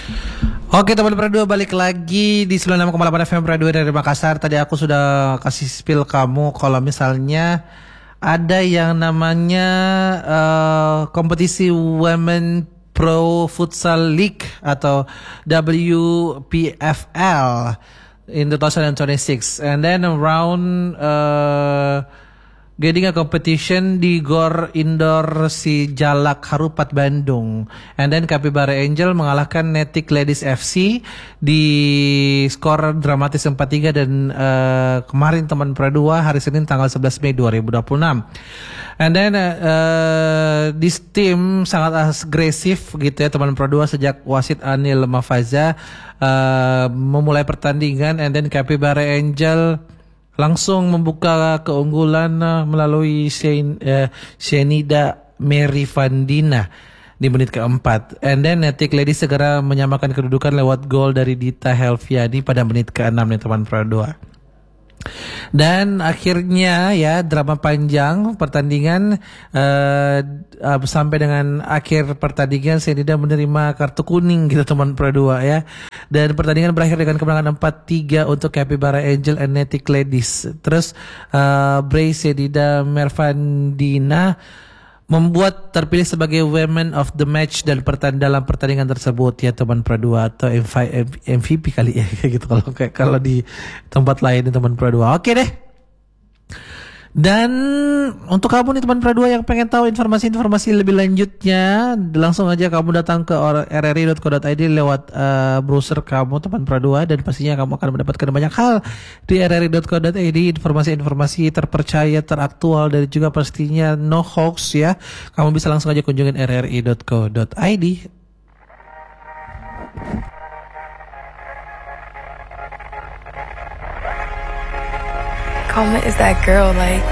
Oke teman Pradua, balik lagi di 96,8 FM Pradua dari Makassar. Tadi aku sudah kasih spill kamu kalau misalnya ada yang namanya kompetisi Women Pro Futsal League atau WPFL in 2026, and then around getting a competition di Gor Indoor si Jalak Harupat Bandung, and then Capybara Angel mengalahkan Netik Ladies FC di skor dramatis 4-3 dan kemarin teman Pradua hari Senin tanggal 11 Mei 2026. And then this team sangat agresif gitu ya teman Pradua sejak wasit Anil Mafaza memulai pertandingan, and then Capybara Angel langsung membuka keunggulan melalui Shenida Mary Vandina di menit keempat. And then Netik Ladies segera menyamakan kedudukan lewat gol dari Dita Helviani pada menit ke-6 nih teman Pradua. Dan akhirnya ya drama panjang pertandingan sampai dengan akhir pertandingan Shenida menerima kartu kuning gitu teman Pradua ya. Dan pertandingan berakhir dengan kemenangan 4-3 untuk Capybara Angel and Netik Ladies. Terus Bray Shenida Mervandina membuat terpilih sebagai Women of the Match dan dalam pertandingan tersebut ya teman Pradua, atau MVP kali ya gitu kalau di tempat lain teman Pradua. Oke deh. Dan untuk kamu nih teman Pradua yang pengen tahu informasi-informasi lebih lanjutnya, langsung aja kamu datang ke rri.co.id lewat browser kamu teman Pradua, dan pastinya kamu akan mendapatkan banyak hal di rri.co.id, informasi-informasi terpercaya, teraktual, dan juga pastinya no hoax ya. Kamu bisa langsung aja kunjungin rri.co.id. Kalma is that girl, like